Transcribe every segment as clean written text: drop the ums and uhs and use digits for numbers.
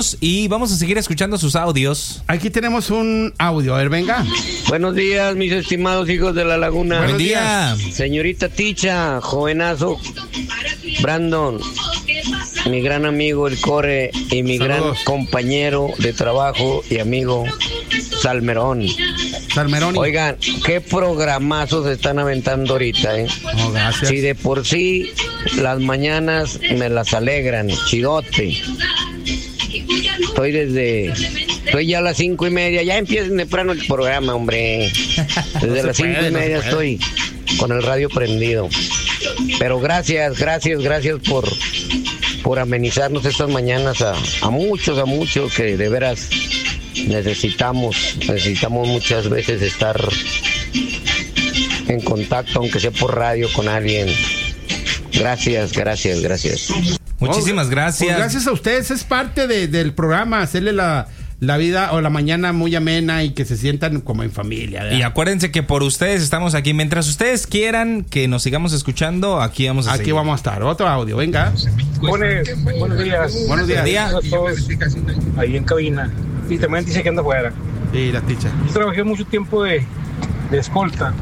saludos y vamos a seguir escuchando sus audios. Aquí tenemos un audio, a ver, venga. Buenos días, mis estimados hijos de la laguna. Buen día. Señorita Ticha, jovenazo, Brandon, mi gran amigo el Core y mi Saludos. gran compañero de trabajo y amigo Salmerón. Salmerón. Oigan, qué programazos se están aventando ahorita, No, gracias. Si de por sí las mañanas me las alegran, chidote. Estoy ya a las 5:30, ya empieza temprano el programa, hombre. Desde las 5:30 estoy con el radio prendido. Pero gracias por amenizarnos estas mañanas a muchos que de veras necesitamos muchas veces estar en contacto, aunque sea por radio, con alguien. Gracias. Muchísimas gracias. Pues gracias a ustedes, es parte del programa, hacerle la vida o la mañana muy amena y que se sientan como en familia, ¿verdad? Y acuérdense que por ustedes estamos aquí. Mientras ustedes quieran que nos sigamos escuchando, aquí vamos a seguir. Aquí vamos a estar. Otro audio, venga. Buenos días. Buenos días. A todos ahí en cabina. Y también dice que anda afuera. Sí, la Ticha. Yo trabajé mucho tiempo de escolta.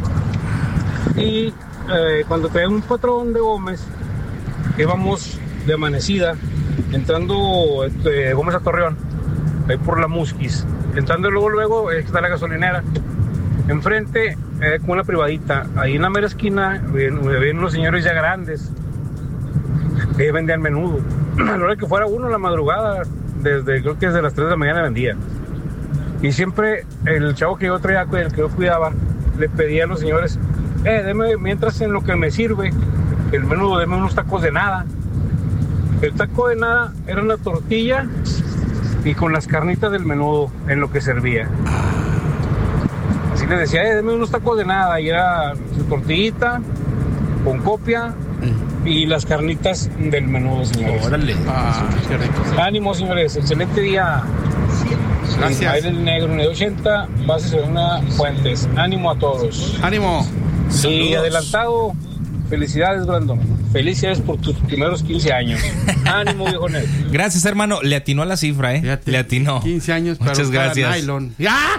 Y cuando traía un patrón de Gómez, íbamos de amanecida, entrando Gómez a Torreón, ahí por la Musquis. Entrando luego está la gasolinera. Enfrente, con una privadita, ahí en la mera esquina, ven unos señores ya grandes que vendían menudo. A la hora que fuera uno, la madrugada, creo que desde las 3 de la mañana vendía. Y siempre el chavo que yo traía, el que yo cuidaba, le pedía a los señores, deme, mientras en lo que me sirve el menudo, deme unos tacos de nada. El taco de nada era una tortilla y con las carnitas del menudo en lo que servía. Así les decía, deme unos tacos de nada, y era su tortillita con copia y las carnitas del menudo, señores. Órale. Qué rico. Ánimo, señores, excelente día. Gracias. Aire negro, 980, base Serena Fuentes. Ánimo a todos. Ánimo. Y Saludos. adelantado, felicidades, Brandon. Felicidades por tus primeros 15 años. Ánimo, viejo negro. Gracias, hermano. Le atinó a la cifra, Fíjate, Le atinó. 15 años, pero Muchas cada gracias. nylon.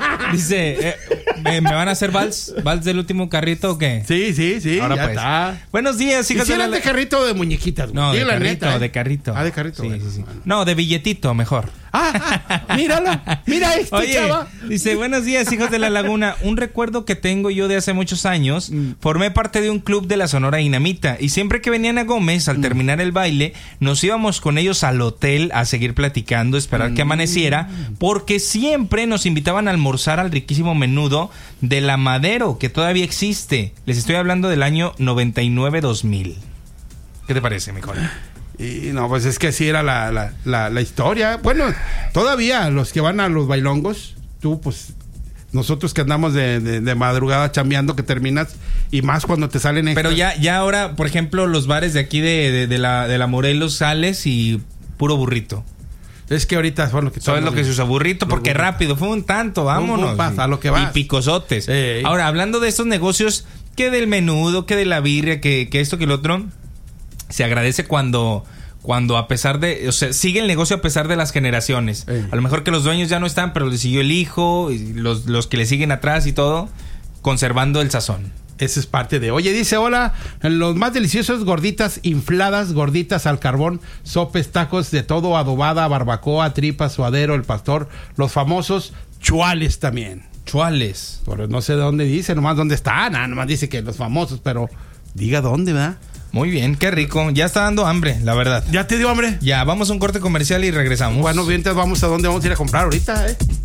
Dice, ¿me van a hacer vals del último carrito o qué? Sí, Ahora ya pues. está. Buenos días, hijos Hicieron de de carrito de muñequitas. No, Dile de la carrito, neta, de carrito. Ah, de carrito. Sí, bueno, sí. bueno. No, de billetito, mejor. Míralo. Mira este, Oye, chava. dice, buenos días, hijos de la laguna. Un recuerdo que tengo yo de hace muchos años, formé parte de un club de la Sonora Dinamita y siempre que venían a Gómez, al terminar el baile, nos íbamos con ellos al hotel a seguir platicando, esperar que amaneciera, porque siempre nos invitaban a almorzar al riquísimo menudo de La Madero, que todavía existe. Les estoy hablando del año 99-2000. ¿Qué te parece, mi colega? Y no, pues es que así era la historia. Bueno, todavía los que van a los bailongos, tú, pues, nosotros que andamos de madrugada chambeando, que terminas, y más cuando te salen extras. Pero ya ahora, por ejemplo, los bares de aquí de la Morelos sales y puro burrito. Es que ahorita son lo que ¿Sabes lo que se usa? Burrito, porque burritos. rápido, fue un tanto, vámonos. pasa, a lo que vas. Y picosotes. Ey. Ahora, hablando de estos negocios, que del menudo, que de la birria, que esto, que el otro, se agradece cuando a pesar de, o sea, sigue el negocio a pesar de las generaciones. A lo mejor que los dueños ya no están, pero le siguió el hijo, y los que le siguen atrás y todo, conservando el sazón. Esa es parte de... Oye, dice, hola, los más deliciosos gorditas infladas, gorditas al carbón, sopes, tacos, de todo, adobada, barbacoa, tripas, suadero, el pastor, los famosos chuales también. Chuales. Pero no sé de dónde dice, nomás dónde están, nomás dice que los famosos, pero diga dónde, ¿verdad? Muy bien, qué rico. Ya está dando hambre, la verdad. ¿Ya te dio hambre? Ya, vamos a un corte comercial y regresamos. Bueno, bien, entonces vamos a dónde vamos a ir a comprar ahorita,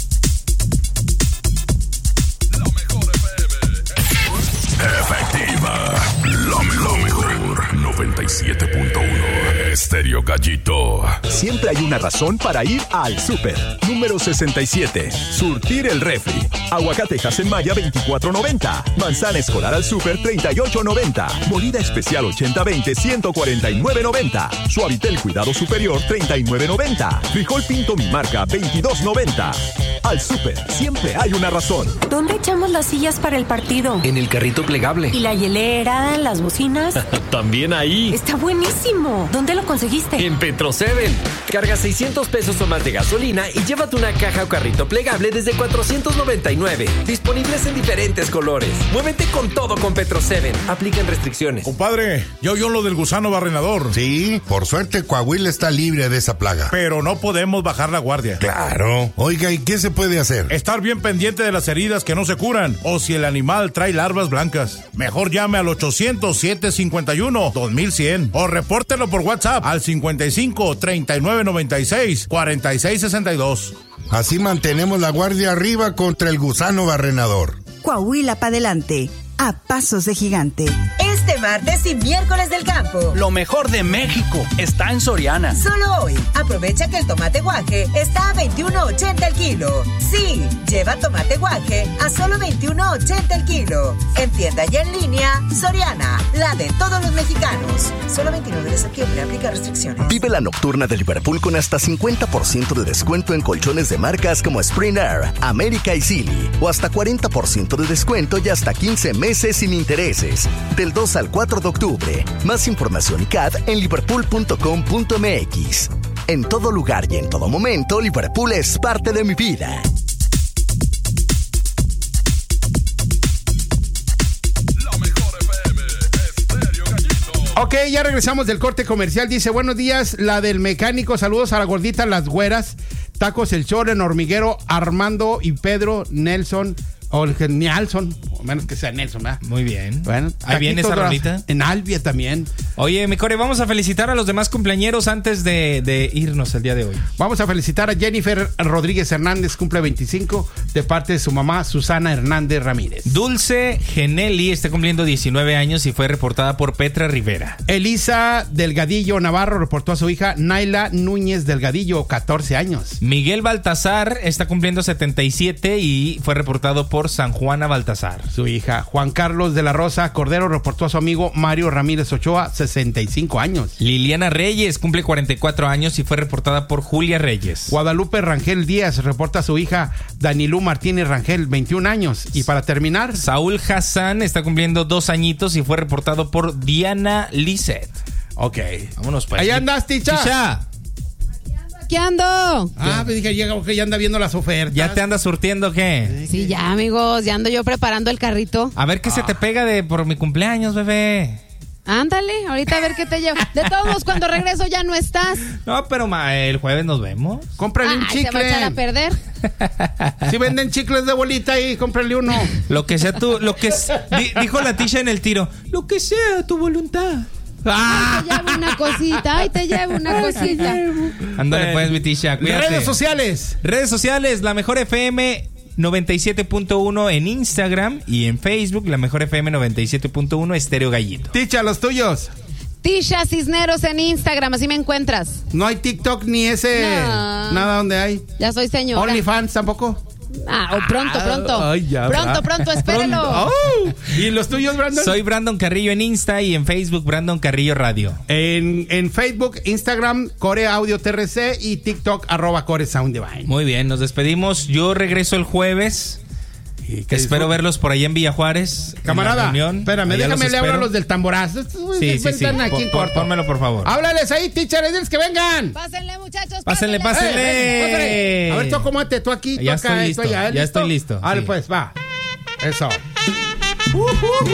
Efectiva, lo mejor, 97.1, Estéreo Gallito. Siempre hay una razón para ir al súper. Número 67. Surtir el refri. Aguacate Hasenmaya 24.90. Manzana escolar al súper 38.90. Molida especial 80-20 149.90. Suavitel cuidado superior 39.90. Frijol pinto mi marca 22.90. Al súper siempre hay una razón. ¿Dónde echamos las sillas para el partido? En el carrito plegable. ¿Y la hielera, las bocinas? También ahí. Está buenísimo. ¿Dónde lo conseguiste? En Petro 7. Carga 600 pesos o más de gasolina y llévate una caja o carrito plegable desde 499. Disponibles en diferentes colores. Muévete con todo con Petro 7. Aplican restricciones. Compadre, ¿ya oyó lo del gusano barrenador? Sí, por suerte Coahuila está libre de esa plaga. Pero no podemos bajar la guardia. Claro. Oiga, ¿y qué se puede hacer? Estar bien pendiente de las heridas que no se curan o si el animal trae larvas blancas. Mejor llame al 800-751-2100 o repórtelo por WhatsApp al 55 39 96 46 62. Así mantenemos la guardia arriba contra el gusano barrenador. Coahuila pa' adelante, a pasos de gigante. Este martes y miércoles del campo. Lo mejor de México está en Soriana. Solo hoy, aprovecha que el tomate guaje está a $21.80 el kilo. Sí, lleva tomate guaje a solo $21.80 el kilo. En tienda y en línea, Soriana, la de todos los mexicanos. Solo 29 de septiembre, aplica restricciones. Vive la nocturna de Liverpool con hasta 50% de descuento en colchones de marcas como Spring Air, América y Silly. O hasta 40% de descuento y hasta 15 meses sin intereses. Del 2 al 4 de octubre. Más información y CAD en liverpool.com.mx. En todo lugar y en todo momento, Liverpool es parte de mi vida. Ok, ya regresamos del corte comercial. Dice, buenos días, la del mecánico. Saludos a la gordita, las güeras. Tacos El Chor, en Hormiguero, Armando y Pedro, Nelson. O el Nelson, o menos que sea Nelson, ¿verdad? Muy bien. Bueno, ahí viene esa rolita. En Albia también. Oye, mi Core, vamos a felicitar a los demás cumpleañeros antes de irnos el día de hoy. Vamos a felicitar a Jennifer Rodríguez Hernández, cumple 25, de parte de su mamá, Susana Hernández Ramírez. Dulce Genelli está cumpliendo 19 años y fue reportada por Petra Rivera. Elisa Delgadillo Navarro reportó a su hija Naila Núñez Delgadillo, 14 años. Miguel Baltasar está cumpliendo 77 y fue reportado por San Juana Baltasar. Su hija Juan Carlos de la Rosa Cordero reportó a su amigo Mario Ramírez Ochoa, 65 años. Liliana Reyes cumple 44 años y fue reportada por Julia Reyes. Guadalupe Rangel Díaz reporta a su hija Danilú Martínez Rangel, 21 años. Y para terminar, Saúl Hassan está cumpliendo 2 añitos y fue reportado por Diana Lisset. Ok. Vámonos pues. Ahí andas, Ticha. ¿Qué ando? Pues dije, ya anda viendo las ofertas. ¿Ya te andas surtiendo qué? Sí, ya, amigos, ya ando yo preparando el carrito. A ver qué se te pega por mi cumpleaños, bebé. Ándale, ahorita a ver qué te llevo. De todos modos, cuando regreso ya no estás. No, pero el jueves nos vemos. Cómprale un chicle. Se va a echar a perder. Si venden chicles de bolita ahí, cómprale uno. Lo que sea dijo la Tisha en el tiro. Lo que sea tu voluntad. Ay, te llevo una cosita. Ándale pues, mi Tisha, cuídate. Redes sociales, La Mejor FM 97.1 en Instagram y en Facebook, La Mejor FM 97.1 Estéreo Gallito. Ticha, los tuyos. Tisha Cisneros en Instagram, así me encuentras. No hay TikTok ni nada donde hay. Ya soy señora. OnlyFans tampoco. Pronto. Ay, ya, pronto, espérelo. Oh. ¿Y los tuyos, Brandon? Soy Brandon Carrillo en Insta y en Facebook Brandon Carrillo Radio. En Facebook, Instagram, Core Audio TRC y TikTok, @Core Sound Divine. Muy bien, nos despedimos. Yo regreso el jueves. Espero verlos por allá en Villa Juárez. Camarada, espérame, déjame le hablar a los del tamborazo. Sí. Pónmelo, por favor. Háblales ahí, teacher, diles que vengan. Pásenle, muchachos. Pásenle. A ver, tú acomódate, tú aquí, Ya tú acá. estoy listo. Ya estoy listo. Vale, pues, va. Eso.